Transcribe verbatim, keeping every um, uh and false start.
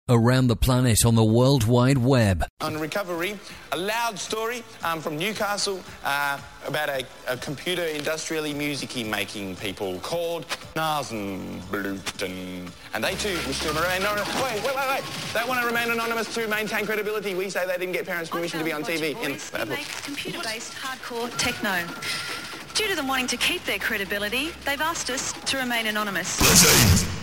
around the planet on the World Wide Web. On Recovery, a loud story um, from Newcastle uh, about a, a computer industrially music-y making people called Nasenbluten. And they too wish to remain anonymous. Wait, wait, wait, wait. They want to remain anonymous to maintain credibility. We say they didn't get parents' permission to be on T V. In Boys, we make computer-based hardcore techno. Due to them wanting to keep their credibility, they've asked us to remain anonymous.